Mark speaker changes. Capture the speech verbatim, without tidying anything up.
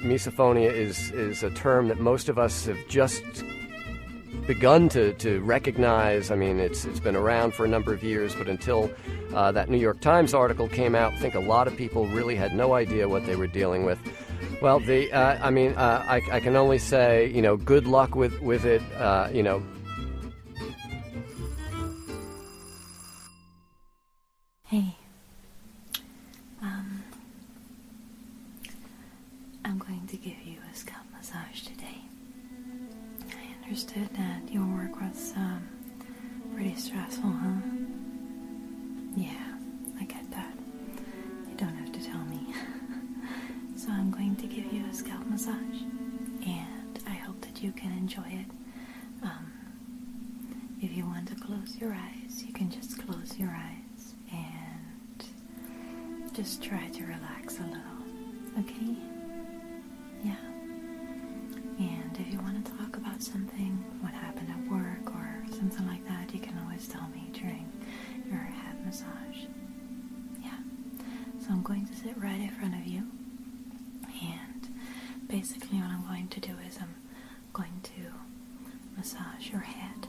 Speaker 1: misophonia is, is a term that most of us have just begun to, to recognize. I mean, it's it's been around for a number of years, but until uh, that New York Times article came out, I think a lot of people really had no idea what they were dealing with. Well, the uh, I mean, uh, I, I can only say, you know, good luck with, with it, uh, you know.
Speaker 2: Hey, um, I'm going to give you a scalp massage today. I understood that your work was, um, pretty stressful, huh? Yeah, I get that. You don't have to tell me. So I'm going to give you a scalp massage, and I hope that you can enjoy it. Um, if you want to close your eyes, you can just close your eyes and just try to relax a little, okay? Yeah. And if you want to talk about something, what happened at work or something like that, you can always tell me during your head massage. Yeah. So I'm going to sit right in front of you, and basically what I'm going to do is I'm going to massage your head